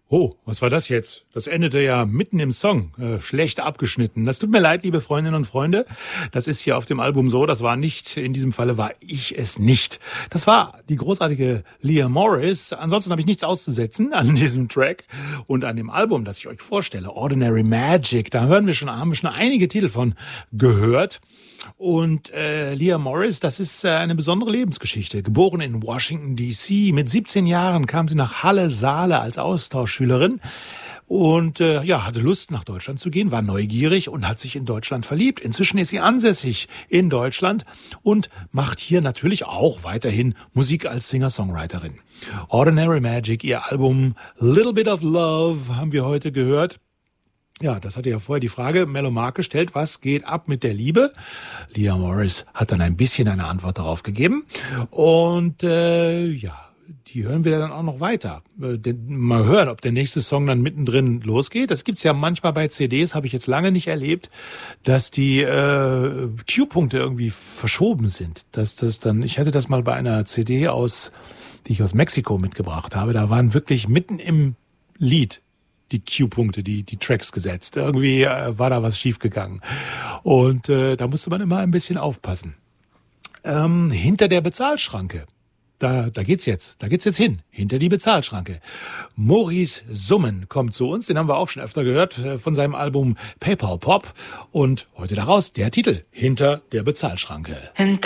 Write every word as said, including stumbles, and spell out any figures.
Oh, was war das jetzt? Das endete ja mitten im Song. Äh, schlecht abgeschnitten. Das tut mir leid, liebe Freundinnen und Freunde. Das ist hier auf dem Album so. Das war nicht, in diesem Falle war ich es nicht. Das war die großartige Leah Morris. Ansonsten habe ich nichts auszusetzen an diesem Track und an dem Album, das ich euch vorstelle. Ordinary Magic. Da hören wir schon, haben wir schon einige Titel von gehört. Und äh, Leah Morris, das ist äh, eine besondere Lebensgeschichte. Geboren in Washington, D C Mit siebzehn Jahren kam sie nach Halle-Saale als Austauschschülerin und äh, ja, hatte Lust, nach Deutschland zu gehen, war neugierig und hat sich in Deutschland verliebt. Inzwischen ist sie ansässig in Deutschland und macht hier natürlich auch weiterhin Musik als Singer-Songwriterin. Ordinary Magic, ihr Album Little Bit of Love, haben wir heute gehört. Ja, das hatte ja vorher die Frage Mellow Mark gestellt, was geht ab mit der Liebe? Leah Morris hat dann ein bisschen eine Antwort darauf gegeben. Und äh, ja, die hören wir dann auch noch weiter. Äh, mal hören, ob der nächste Song dann mittendrin losgeht. Das gibt's ja manchmal bei C Ds, habe ich jetzt lange nicht erlebt, dass die äh, Q-Punkte irgendwie verschoben sind. Dass das dann, ich hatte das mal bei einer C D aus, die ich aus Mexiko mitgebracht habe. Da waren wirklich mitten im Lied die Q-Punkte, die die Tracks gesetzt. Irgendwie äh, war da was schiefgegangen. Und äh, da musste man immer ein bisschen aufpassen. Ähm, hinter der Bezahlschranke. Da, da geht's jetzt. Da geht's jetzt hin. Hinter die Bezahlschranke. Maurice Summen kommt zu uns. Den haben wir auch schon öfter gehört äh, von seinem Album PayPal Pop. Und heute daraus der Titel. Hinter der Bezahlschranke. Hinter